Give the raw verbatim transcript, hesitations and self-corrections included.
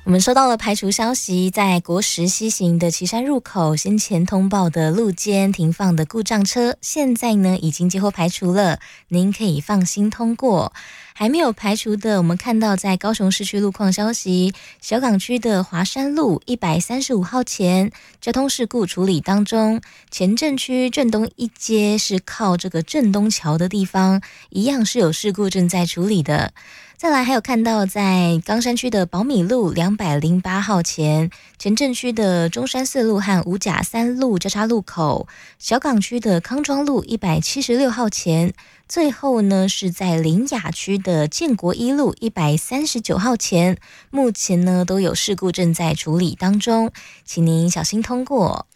我们收到了排除消息，在国十西行的旗山入口，先前通报的路肩停放的故障车，现在呢已经接获排除了，您可以放心通过。还没有排除的，我们看到在高雄市区路况消息，小港区的华山路一百三十五号前交通事故处理当中，前镇区镇东一街是靠这个镇东桥的地方，一样是有事故正在处理的。再来还有看到在冈山区的宝米路两百零八号前，前镇区的中山四路和五甲三路交叉路口，小港区的康庄路一百七十六号前，最后呢是在林雅区的建国一路一百三十九号前，目前呢都有事故正在处理当中，请您小心通过。